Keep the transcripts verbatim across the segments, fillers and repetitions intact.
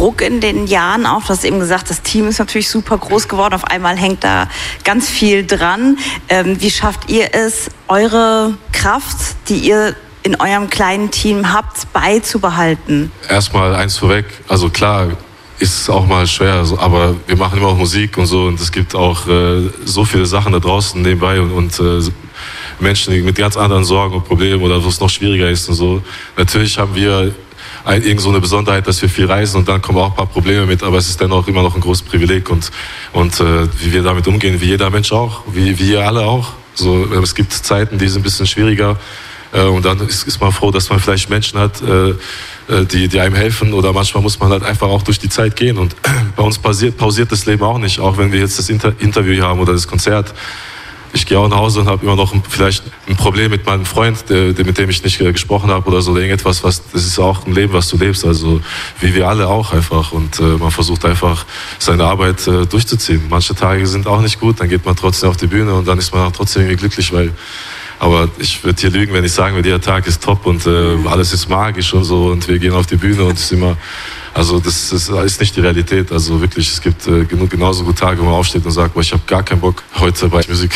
Druck in den Jahren auch? Du hast eben gesagt, das Team ist natürlich super groß geworden. Auf einmal hängt da ganz viel dran. Ähm, wie schafft ihr es, eure Kraft, die ihr in eurem kleinen Team habt, beizubehalten? Erstmal eins vorweg, also klar ist es auch mal schwer, aber wir machen immer auch Musik und so und es gibt auch äh, so viele Sachen da draußen nebenbei und, und äh, Menschen die mit ganz anderen Sorgen und Problemen oder wo es noch schwieriger ist und so. Natürlich haben wir ein, irgend so eine Besonderheit, dass wir viel reisen und dann kommen auch ein paar Probleme mit, aber es ist dennoch immer noch ein großes Privileg und, und äh, wie wir damit umgehen, wie jeder Mensch auch, wie, wie ihr alle auch. So, es gibt Zeiten, die sind ein bisschen schwieriger. Und dann ist, ist man froh, dass man vielleicht Menschen hat, äh, die, die einem helfen. Oder manchmal muss man halt einfach auch durch die Zeit gehen. Und bei uns pausiert, pausiert das Leben auch nicht. Auch wenn wir jetzt das Inter- Interview hier haben oder das Konzert. Ich gehe auch nach Hause und habe immer noch ein, vielleicht ein Problem mit meinem Freund, der, der, mit dem ich nicht äh, gesprochen habe oder so. Oder irgendetwas, was, das ist auch ein Leben, was du lebst. Also wie wir alle auch einfach. Und äh, man versucht einfach, seine Arbeit äh, durchzuziehen. Manche Tage sind auch nicht gut, dann geht man trotzdem auf die Bühne und dann ist man auch trotzdem irgendwie glücklich, weil aber ich würde hier lügen, wenn ich sagen würde, der Tag ist top und äh, alles ist magisch und so und wir gehen auf die Bühne und es ist immer, also das, das ist nicht die Realität. Also wirklich, es gibt äh, genug, genauso gute Tage, wo man aufsteht und sagt, boah, ich habe gar keinen Bock heute bei Musik.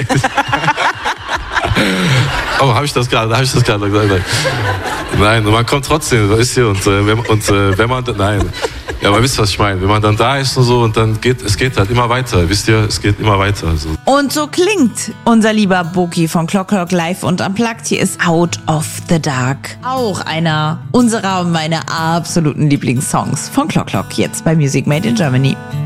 Oh, habe ich das gerade, habe ich das gerade gesagt? Nein, man kommt trotzdem, ist hier und, äh, wenn, und äh, wenn man, nein. Ja, aber wisst ihr, was ich meine? Wenn man dann da ist und so und dann geht, es geht halt immer weiter. Wisst ihr, es geht immer weiter. Also. Und so klingt unser lieber Boki von Clock Clock Live und Unplugged. Hier ist Out of the Dark. Auch einer unserer und meiner absoluten Lieblingssongs von Clock Clock. Jetzt bei Music Made in Germany.